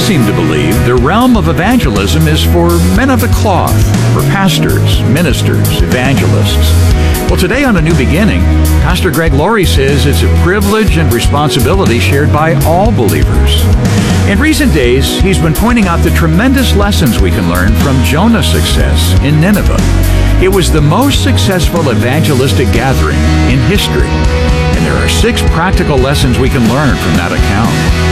seem to believe the realm of evangelism is for men of the cloth, for pastors, ministers, evangelists. Well, today on A New Beginning, Pastor Greg Laurie says it's a privilege and responsibility shared by all believers. In recent days, he's been pointing out the tremendous lessons we can learn from Jonah's success in Nineveh. It was the most successful evangelistic gathering in history, and there are 6 practical lessons we can learn from that account.